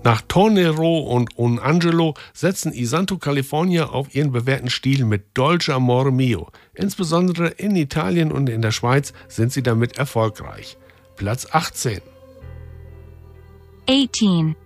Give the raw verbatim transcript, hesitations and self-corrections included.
Nach Tornero und Un Angelo setzen I Santo California auf ihren bewährten Stil mit Dolce Amore Mio. Insbesondere in Italien und in der Schweiz sind sie damit erfolgreich. Platz achtzehn. eighteen.